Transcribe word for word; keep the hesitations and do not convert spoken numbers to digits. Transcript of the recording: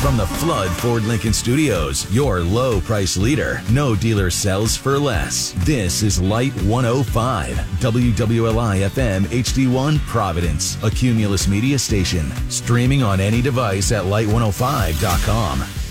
From the Flood Ford Lincoln Studios, your low price leader. No dealer sells for less. This is Light one oh five, W W L I F M H D one Providence, a Cumulus media station. Streaming on any device at light one oh five dot com.